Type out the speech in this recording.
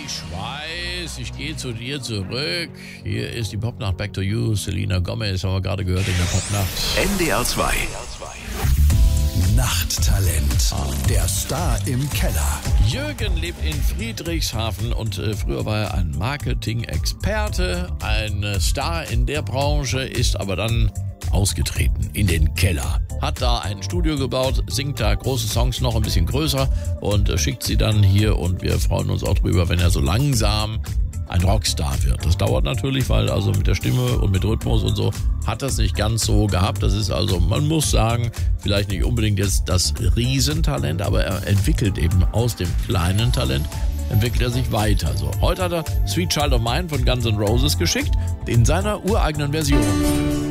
Ich weiß, ich gehe zu dir zurück. Hier ist die Popnacht Back to You. Selena Gomez haben wir gerade gehört in der Popnacht. NDR 2. Nachttalent. Der Star im Keller. Jürgen lebt in Friedrichshafen und früher war er ein Marketing-Experte, ein Star in der Branche, ist aber dann ausgetreten in den Keller. Hat da ein Studio gebaut, singt da große Songs noch ein bisschen größer und schickt sie dann hier und wir freuen uns auch drüber, wenn er so langsam ein Rockstar wird. Das dauert natürlich, weil also mit der Stimme und mit Rhythmus und so hat das nicht ganz so gehabt. Das ist also, man muss sagen, vielleicht nicht unbedingt jetzt das Riesentalent, aber er entwickelt eben aus dem kleinen Talent, entwickelt er sich weiter. So, heute hat er Sweet Child of Mine von Guns N' Roses geschickt, in seiner ureigenen Version.